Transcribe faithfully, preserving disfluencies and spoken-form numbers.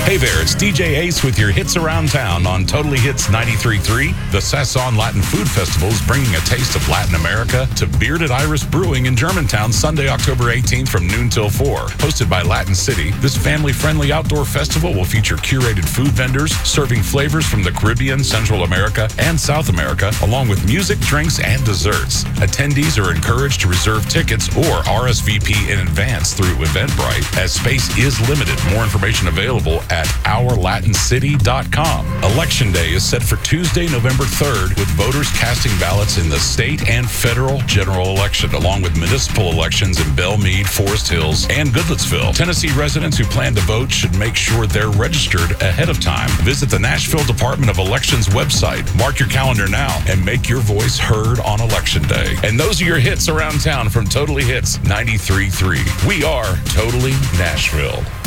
Hey there, it's D J Ace with your hits around town on Totally Hits ninety-three point three. The Sasson Latin Food Festival is bringing a taste of Latin America to Bearded Iris Brewing in Germantown Sunday, October eighteenth from noon till four. Hosted by Latin City, this family-friendly outdoor festival will feature curated food vendors serving flavors from the Caribbean, Central America, and South America, along with music, drinks, and desserts. Attendees are encouraged to reserve tickets or R S V P in advance through Eventbrite, as space is limited. More information available at our latin city dot com. Election Day is set for Tuesday, November third, with voters casting ballots in the state and federal general election, along with municipal elections in Belmead, Forest Hills, and Goodlettsville. Tennessee residents who plan to vote should make sure they're registered ahead of time. Visit the Nashville Department of Elections website. Mark your calendar now and make your voice heard on Election Day. And those are your hits around town from Totally Hits ninety-three point three. We are Totally Nashville.